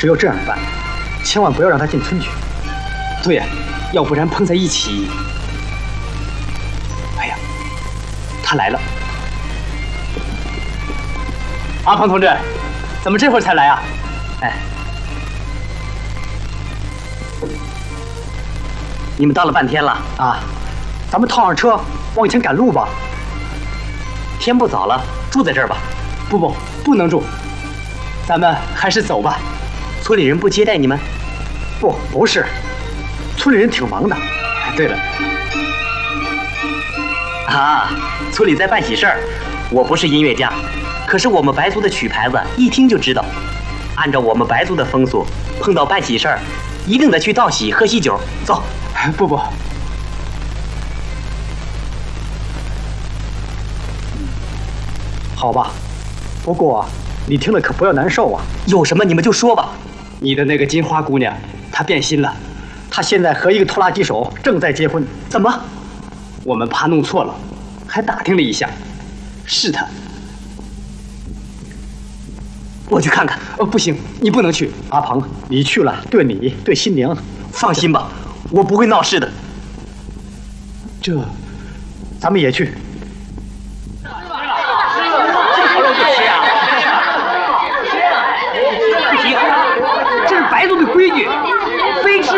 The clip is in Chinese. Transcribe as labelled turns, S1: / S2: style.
S1: 只有这样办，千万不要让他进村去。
S2: 对呀，要不然碰在一起。哎呀，他来了。阿鹏同志，怎么这会儿才来啊？哎，你们到了半天了
S1: 啊？咱们套上车往前赶路吧。
S2: 天不早了，住在这儿吧。不能住，咱们还是走吧。村里人不接待你们？
S1: 不是，村里人挺忙的。
S2: 对了，啊，村里在办喜事儿。我不是音乐家，可是我们白族的曲牌子一听就知道。按照我们白族的风俗，碰到办喜事儿，一定得去道喜喝喜酒。走。不，
S1: 好吧。不过你听了可不要难受啊。
S2: 有什么你们就说吧。你的那个金花姑娘，她变心了。
S1: 她现在和一个拖拉机手正在结婚。
S2: 怎么？我们怕弄错了，还打听了一下，是她。我去看看。不行，你不能去。
S1: 阿鹏，你去了，对你对新娘。
S2: 放心吧，我不会闹事的。
S1: 咱们也去。